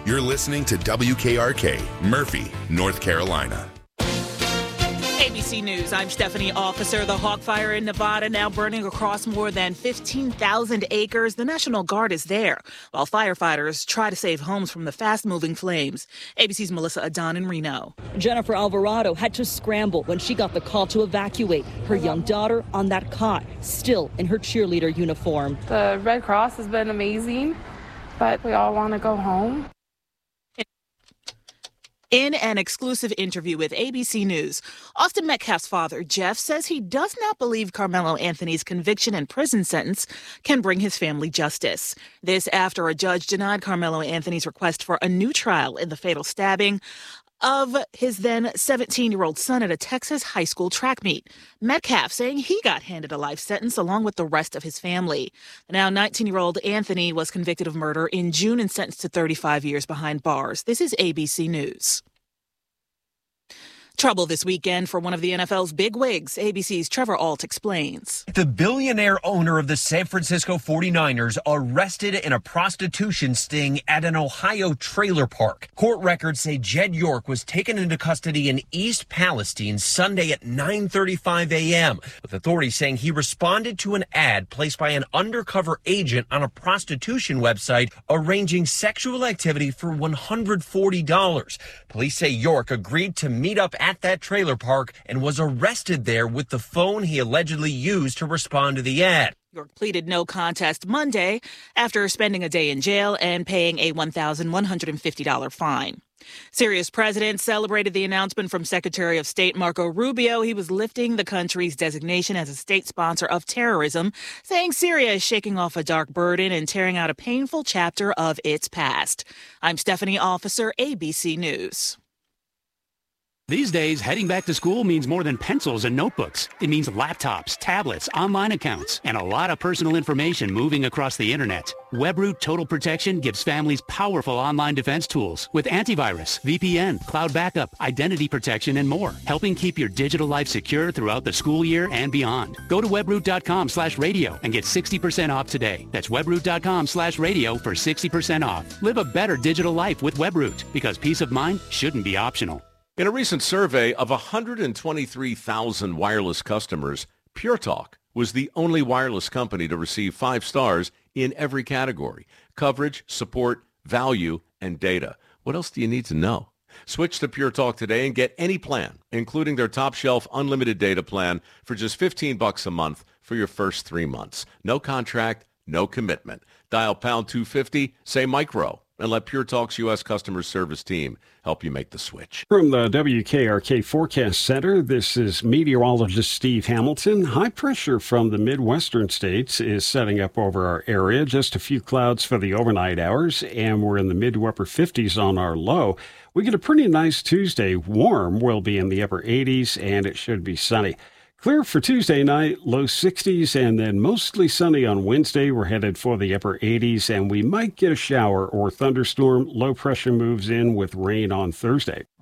You're listening to WKRK, Murphy, North Carolina. ABC News, I'm Stephanie Officer. The Hawk Fire in Nevada now burning across more than 15,000 acres. The National Guard is there, while firefighters try to save homes from the fast-moving flames. ABC's Melissa Adon in Reno. Jennifer Alvarado had to scramble when she got the call to evacuate her young daughter on that cot, still in her cheerleader uniform. The Red Cross has been amazing, but we all want to go home. In an exclusive interview with ABC News, Austin Metcalf's father, Jeff, says he does not believe Carmelo Anthony's conviction and prison sentence can bring his family justice. This after a judge denied Carmelo Anthony's request for a new trial in the fatal stabbing of his then 17-year-old son at a Texas high school track meet. Metcalf saying he got handed a life sentence along with the rest of his family. The now 19-year-old Anthony was convicted of murder in June and sentenced to 35 years behind bars. This is ABC News. Trouble this weekend for one of the NFL's bigwigs. ABC's Trevor Ault explains. The billionaire owner of the San Francisco 49ers arrested in a prostitution sting at an Ohio trailer park. Court records say Jed York was taken into custody in East Palestine Sunday at 9:35 a.m., with authorities saying he responded to an ad placed by an undercover agent on a prostitution website arranging sexual activity for $140. Police say York agreed to meet up at that trailer park and was arrested there with the phone he allegedly used to respond to the ad. York pleaded no contest Monday after spending a day in jail and paying a $1,150 fine. Syria's president celebrated the announcement from Secretary of State Marco Rubio. He was lifting the country's designation as a state sponsor of terrorism, saying Syria is shaking off a dark burden and tearing out a painful chapter of its past. I'm Stephanie Officer, ABC News. These days, heading back to school means more than pencils and notebooks. It means laptops, tablets, online accounts, and a lot of personal information moving across the internet. Webroot Total Protection gives families powerful online defense tools with antivirus, VPN, cloud backup, identity protection, and more, helping keep your digital life secure throughout the school year and beyond. Go to webroot.com/radio and get 60% off today. That's webroot.com/radio for 60% off. Live a better digital life with Webroot, because peace of mind shouldn't be optional. In a recent survey of 123,000 wireless customers, Pure Talk was the only wireless company to receive 5 stars in every category: coverage, support, value, and data. What else do you need to know? Switch to Pure Talk today and get any plan, including their top shelf unlimited data plan, for just $15 a month for your first 3 months. No contract, no commitment. Dial pound 250, say micro, and let Pure Talk's U.S. customer service team help you make the switch. From the WKRK Forecast Center, this is meteorologist Steve Hamilton. High pressure from the Midwestern states is setting up over our area. Just a few clouds for the overnight hours, and we're in the mid to upper 50s on our low. We get a pretty nice Tuesday. Warm will be in the upper 80s, and it should be sunny. Clear for Tuesday night, low 60s, and then mostly sunny on Wednesday. We're headed for the upper 80s, and we might get a shower or thunderstorm. Low pressure moves in with rain on Thursday.